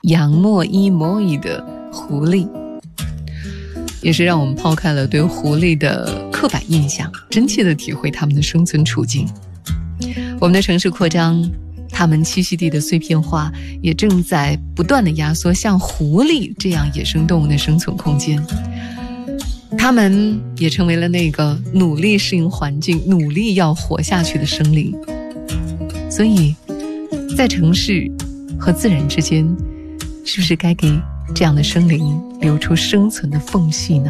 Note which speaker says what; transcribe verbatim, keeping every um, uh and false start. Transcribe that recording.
Speaker 1: 仰莫伊莫伊的狐狸，也是让我们抛开了对狐狸的刻板印象，真切地体会它们的生存处境。我们的城市扩张，它们栖息地的碎片化，也正在不断地压缩像狐狸这样野生动物的生存空间。它们也成为了那个努力适应环境、努力要活下去的生灵。所以，在城市和自然之间，是不是该给这样的生灵留出生存的缝隙呢？